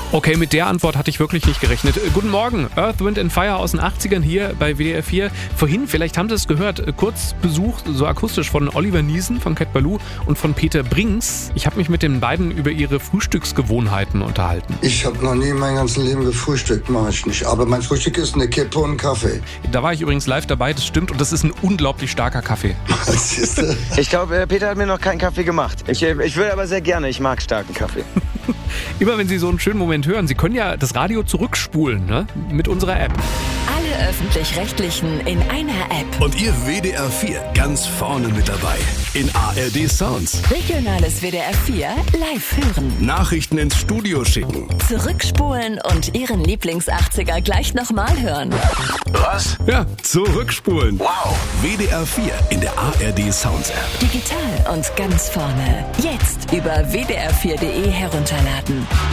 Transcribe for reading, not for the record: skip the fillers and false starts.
Okay, mit der Antwort hatte ich wirklich nicht gerechnet. Guten Morgen, Earth, Wind and Fire aus den 80ern hier bei WDR 4. Vorhin, vielleicht haben Sie es gehört, kurz Besuch, so akustisch, von Oliver Niesen von Cat Ballou und von Peter Brinks. Ich habe mich mit den beiden über ihre Frühstücksgewohnheiten unterhalten. Ich habe noch nie mein ganzes Leben gefrühstückt, mache ich nicht. Aber mein Frühstück ist eine Kippe und ein Kaffee. Da war ich übrigens live dabei, das stimmt. Und das ist ein unglaublich starker Kaffee. Ich glaube, Peter hat mir noch keinen Kaffee gemacht. Ich würde aber sehr gerne, ich mag starken Kaffee. Immer wenn Sie so einen schönen Moment hören, Sie können ja das Radio zurückspulen, ne? Mit unserer App. Alle Öffentlich-Rechtlichen in einer App. Und Ihr WDR 4 ganz vorne mit dabei. In ARD Sounds. Regionales WDR 4 live hören. Nachrichten ins Studio schicken. Zurückspulen und Ihren Lieblings-80er gleich nochmal hören. Was? Ja, zurückspulen. Wow. WDR 4 in der ARD Sounds App. Digital und ganz vorne. Jetzt über wdr4.de herunterladen.